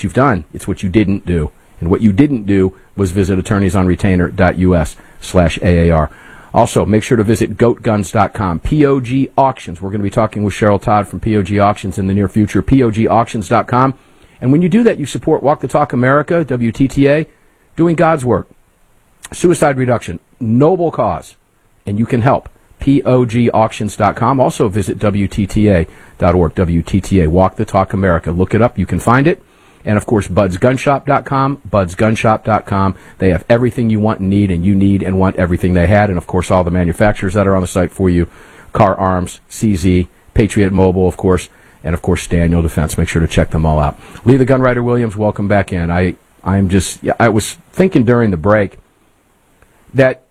what you've done. It's what you didn't do. And what you didn't do was visit attorneysonretainer.us/AAR. Also, make sure to visit goatguns.com. POG Auctions. We're going to be talking with Cheryl Todd from POG Auctions in the near future. POGauctions.com. And when you do that, you support Walk the Talk America, WTTA, doing God's work. Suicide reduction, noble cause, and you can help. POGauctions.com. Also visit WTTA.org, WTTA, Walk the Talk America. Look it up. You can find it. And, of course, budsgunshop.com, budsgunshop.com. They have everything you want and need, and you need and want everything they had. And, of course, all the manufacturers that are on the site for you, Car Arms, CZ, Patriot Mobile, of course, and, of course, Daniel Defense. Make sure to check them all out. Lee the Gunwriter Williams, welcome back in. I was thinking during the break that,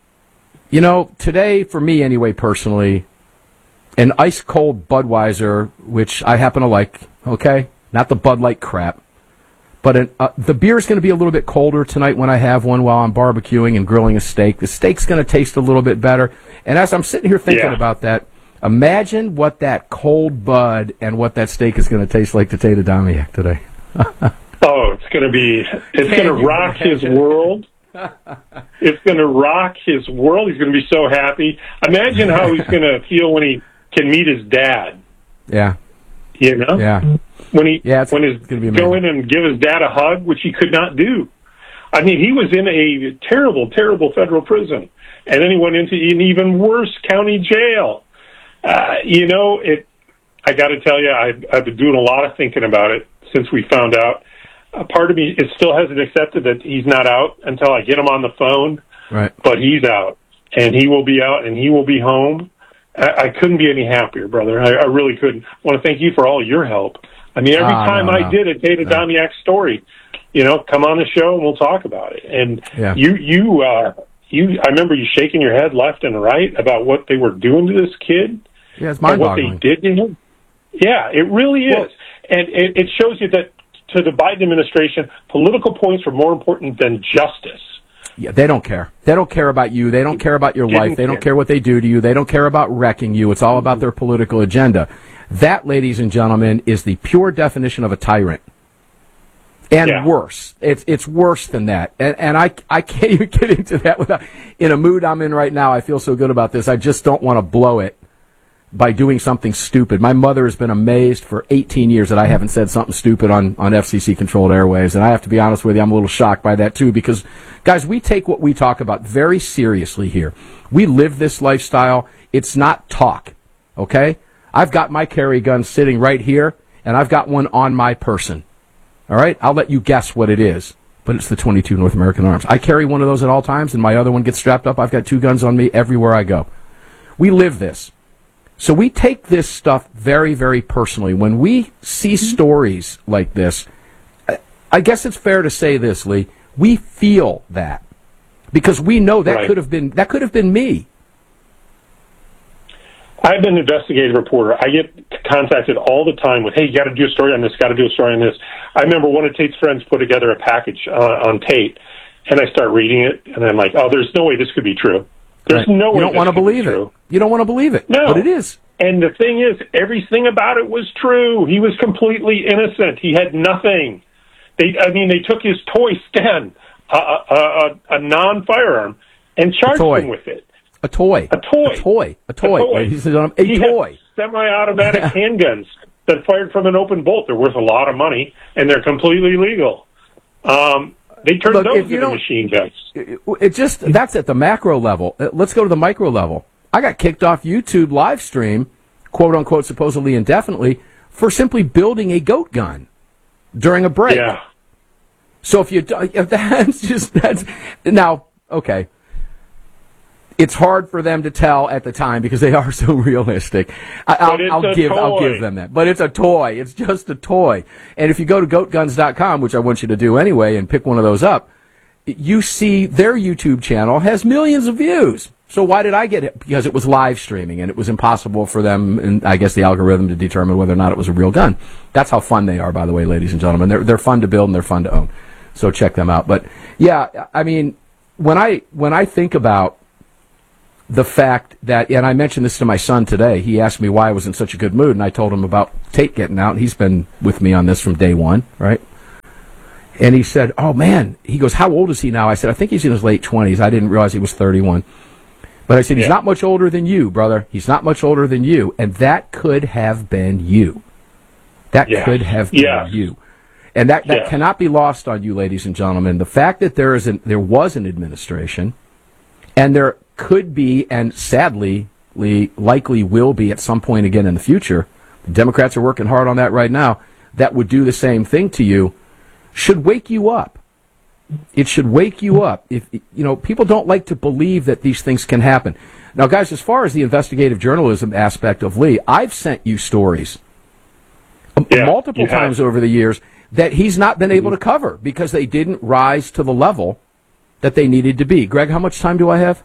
today, for me anyway, personally, an ice-cold Budweiser, which I happen to like, okay? Not the Bud Light crap. But the beer is going to be a little bit colder tonight when I have one while I'm barbecuing and grilling a steak. The steak's going to taste a little bit better. And as I'm sitting here thinking about that, imagine what that cold Bud and what that steak is going to taste like to Tater Domiak today. It's going to rock his world. It's going to rock his world. He's going to be so happy. Imagine how he's going to feel when he can meet his dad. Yeah. Yeah. When he's go in and give his dad a hug, which he could not do. I mean, he was in a terrible, terrible federal prison, and then he went into an even worse county jail. I got to tell you, I've been doing a lot of thinking about it since we found out. A part of me, it still hasn't accepted that he's not out until I get him on the phone. Right. But he's out, and he will be out, and he will be home. I couldn't be any happier, brother. I really couldn't. I want to thank you for all your help. I mean, every time I did a Tater Domiak story, come on the show and we'll talk about it. And I remember you shaking your head left and right about what they were doing to this kid. Yeah, it's mind-boggling. What they did to him. Yeah, it really is. And it shows you that to the Biden administration, political points are more important than justice. Yeah, they don't care. They don't care about you. They don't care about your life. They don't care what they do to you. They don't care about wrecking you. It's all about their political agenda. That, ladies and gentlemen, is the pure definition of a tyrant. And worse. It's worse than that. And I can't even get into that without, in a mood I'm in right now. I feel so good about this. I just don't want to blow it by doing something stupid. My mother has been amazed for 18 years that I haven't said something stupid on FCC-controlled airwaves, and I have to be honest with you, I'm a little shocked by that, too, because, guys, we take what we talk about very seriously here. We live this lifestyle. It's not talk, okay? I've got my carry gun sitting right here, and I've got one on my person, all right? I'll let you guess what it is, but it's the 22 North American Arms. I carry one of those at all times, and my other one gets strapped up. I've got 2 guns on me everywhere I go. We live this. So we take this stuff very, very personally. When we see stories like this, I guess it's fair to say this, Lee, we feel that because we know that could have been me. I've been an investigative reporter. I get contacted all the time with, hey, you got to do a story on this, got to do a story on this. I remember one of Tate's friends put together a package on Tate, and I start reading it, and I'm like, oh, there's no way this could be true. There's no way. You don't want to believe it. You don't want to believe it. No. But it is. And the thing is, everything about it was true. He was completely innocent. He had nothing. They took his toy Sten, a non-firearm, and charged him with it. A toy. Ladies and gentlemen, a toy. Semi-automatic handguns that fired from an open bolt. They're worth a lot of money, and they're completely legal. They turned those into machine guns. That's at the macro level. Let's go to the micro level. I got kicked off YouTube live stream, quote unquote, supposedly indefinitely, for simply building a goat gun during a break. Yeah. So now, okay. It's hard for them to tell at the time because they are so realistic. I'll give them that. But it's a toy. It's just a toy. And if you go to goatguns.com, which I want you to do anyway, and pick one of those up, you see their YouTube channel has millions of views. So why did I get it? Because it was live streaming, and it was impossible for them, and I guess the algorithm, to determine whether or not it was a real gun. That's how fun they are, by the way, ladies and gentlemen. They're fun to build and they're fun to own. So check them out. But yeah, I mean, when I think about the fact that, and I mentioned this to my son today, he asked me why I was in such a good mood, and I told him about Tate getting out, and he's been with me on this from day one, right? And he said, oh, man. He goes, how old is he now? I said, I think he's in his late 20s. I didn't realize he was 31. But I said, he's not much older than you, brother. He's not much older than you. And that could have been you. That could have been you. And that cannot be lost on you, ladies and gentlemen. The fact that there was an administration, and there could be, and sadly, likely will be at some point again in the future, the Democrats are working hard on that right now, that would do the same thing to you, should wake you up. It should wake you up. If people don't like to believe that these things can happen. Now, guys, as far as the investigative journalism aspect of Lee, I've sent you stories multiple times over the years that he's not been able to cover because they didn't rise to the level that they needed to be. Greg, how much time do I have?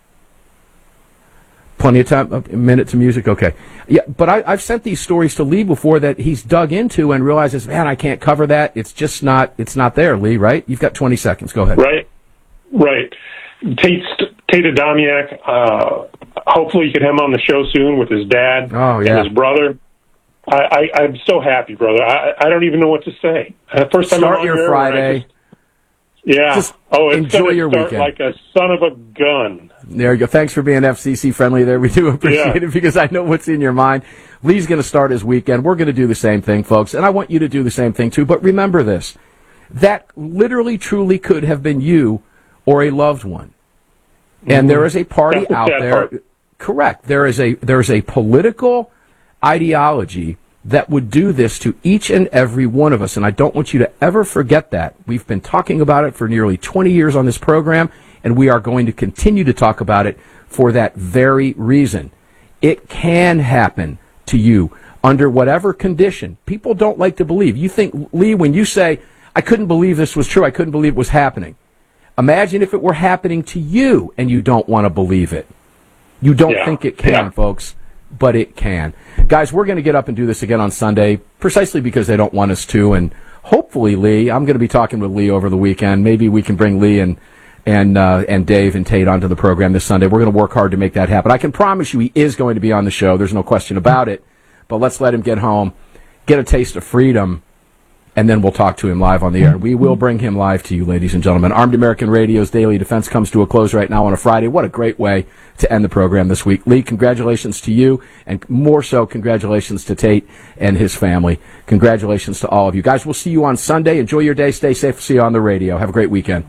Plenty of time? A minute to music? Okay. Yeah, but I've sent these stories to Lee before that he's dug into and realizes, man, I can't cover that. It's just not there, Lee, right? You've got 20 seconds. Go ahead. Right. Tate Adamiak, hopefully you can have him on the show soon with his dad and his brother. I'm so happy, brother. I don't even know what to say. First time Start your Friday. Just enjoy your weekend. Like a son of a gun. There you go. Thanks for being FCC friendly there. We do appreciate it because I know what's in your mind. Lee's going to start his weekend. We're going to do the same thing, folks, and I want you to do the same thing too. But remember this. That literally, truly could have been you or a loved one. And there is a party out there. Correct. There is a political ideology that would do this to each and every one of us, and I don't want you to ever forget that. We've been talking about it for nearly 20 years on this program, and we are going to continue to talk about it for that very reason. It can happen to you under whatever condition. People don't like to believe. You think, Lee, when you say, I couldn't believe this was true, I couldn't believe it was happening. Imagine if it were happening to you and you don't want to believe it. You don't think it can, folks, but it can. Guys, we're going to get up and do this again on Sunday, precisely because they don't want us to, and hopefully, Lee, I'm going to be talking with Lee over the weekend. Maybe we can bring Lee and Dave and Tate onto the program this Sunday. We're going to work hard to make that happen. I can promise you he is going to be on the show. There's no question about it. But let's let him get home, get a taste of freedom, and then we'll talk to him live on the air. We will bring him live to you, ladies and gentlemen. Armed American Radio's Daily Defense comes to a close right now on a Friday. What a great way to end the program this week. Lee, congratulations to you, and more so, congratulations to Tate and his family. Congratulations to all of you. Guys, we'll see you on Sunday. Enjoy your day. Stay safe. See you on the radio. Have a great weekend.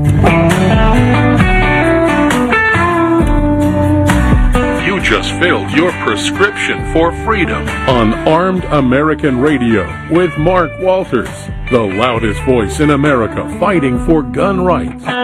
You just filled your prescription for freedom on Armed American Radio with Mark Walters, the loudest voice in America fighting for gun rights.